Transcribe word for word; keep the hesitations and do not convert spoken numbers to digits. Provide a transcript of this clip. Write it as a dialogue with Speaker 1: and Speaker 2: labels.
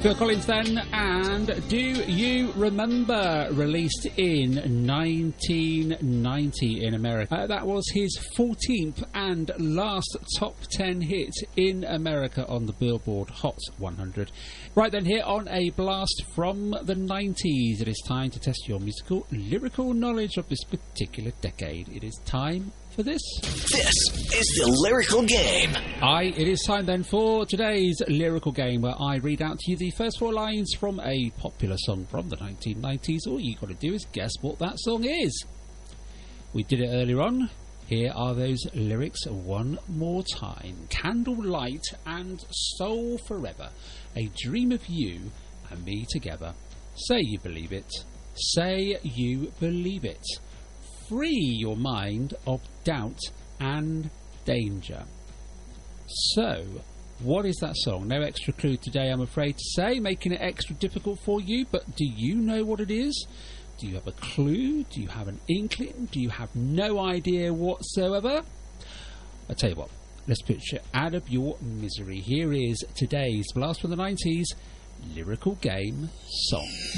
Speaker 1: Phil Collins then, and Do You Remember, released in nineteen ninety in America. Uh, that was his fourteenth and last top ten hit in America on the Billboard Hot one hundred. Right then, here on A Blast from the nineties, it is time to test your musical lyrical knowledge of this particular decade. It is time for this.
Speaker 2: This is the Lyrical Game.
Speaker 1: Aye, it is time then for today's Lyrical Game, where I read out to you the first four lines from a popular song from the nineteen nineties. All you got to do is guess what that song is. We did it earlier on. Here are those lyrics one more time. Candlelight and soul forever. A dream of you and me together. Say you believe it. Say you believe it. Free your mind of doubt and danger. So, what is that song? No extra clue today, I'm afraid to say, making it extra difficult for you, but do you know what it is? Do you have a clue? Do you have an inkling? Do you have no idea whatsoever? I'll tell you what, let's put you out of your misery. Here is today's Blast from the nineties Lyrical Game song.